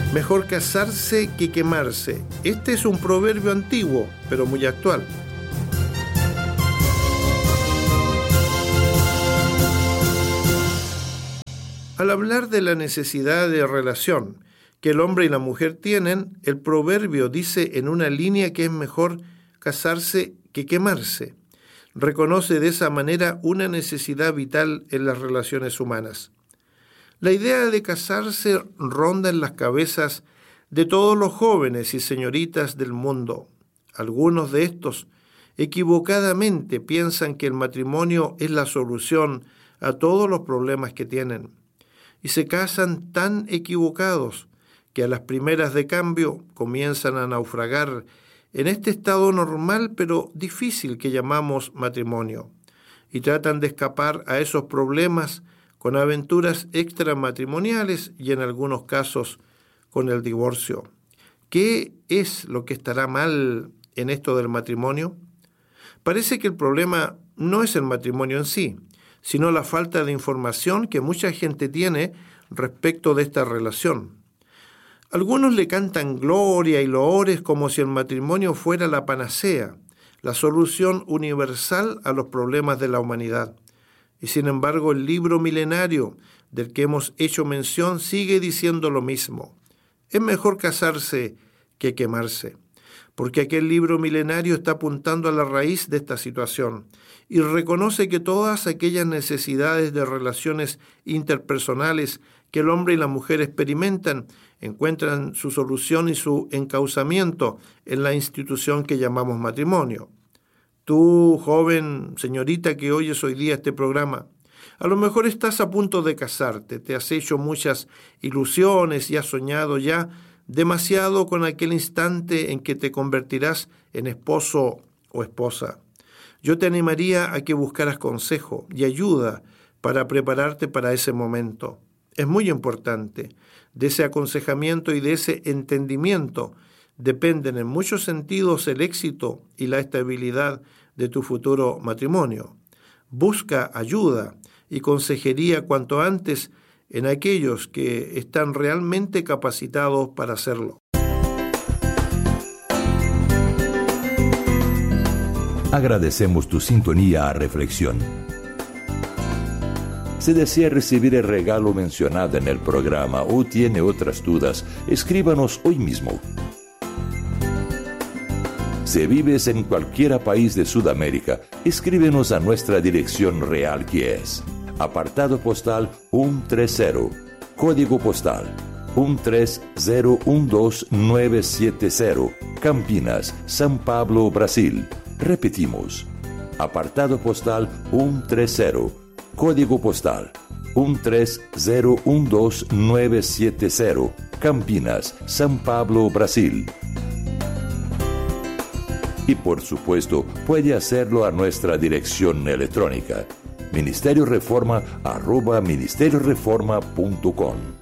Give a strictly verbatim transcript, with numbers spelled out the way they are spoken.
Mejor casarse que quemarse. Este es un proverbio antiguo, pero muy actual. Al hablar de la necesidad de relación que el hombre y la mujer tienen, el proverbio dice en una línea que es mejor casarse que quemarse. Reconoce de esa manera una necesidad vital en las relaciones humanas. La idea de casarse ronda en las cabezas de todos los jóvenes y señoritas del mundo. Algunos de estos equivocadamente piensan que el matrimonio es la solución a todos los problemas que tienen. Y se casan tan equivocados que a las primeras de cambio comienzan a naufragar en este estado normal pero difícil que llamamos matrimonio, y tratan de escapar a esos problemas con aventuras extramatrimoniales y en algunos casos con el divorcio. ¿Qué es lo que estará mal en esto del matrimonio? Parece que el problema no es el matrimonio en sí, sino la falta de información que mucha gente tiene respecto de esta relación. Algunos le cantan gloria y loores como si el matrimonio fuera la panacea, la solución universal a los problemas de la humanidad. Y sin embargo, el libro milenario del que hemos hecho mención sigue diciendo lo mismo. Es mejor casarse que quemarse, porque aquel libro milenario está apuntando a la raíz de esta situación y reconoce que todas aquellas necesidades de relaciones interpersonales que el hombre y la mujer experimentan encuentran su solución y su encauzamiento en la institución que llamamos matrimonio. Tú, joven señorita que oyes hoy día este programa, a lo mejor estás a punto de casarte, te has hecho muchas ilusiones y has soñado ya demasiado con aquel instante en que te convertirás en esposo o esposa. Yo te animaría a que buscaras consejo y ayuda para prepararte para ese momento. Es muy importante. De ese aconsejamiento y de ese entendimiento dependen en muchos sentidos el éxito y la estabilidad de tu futuro matrimonio. Busca ayuda y consejería cuanto antes en aquellos que están realmente capacitados para hacerlo. Agradecemos tu sintonía a Reflexión. Si desea recibir el regalo mencionado en el programa o tiene otras dudas, escríbanos hoy mismo. Si vives en cualquier país de Sudamérica, escríbenos a nuestra dirección real, que es apartado postal ciento treinta, código postal uno tres cero uno dos nueve siete cero, Campinas, São Paulo, Brasil. Repetimos, apartado postal ciento treinta, código postal uno tres cero uno dos nueve siete cero, Campinas, São Paulo, Brasil. Y por supuesto, puede hacerlo a nuestra dirección electrónica, ministerio reforma arroba ministerio reforma punto com.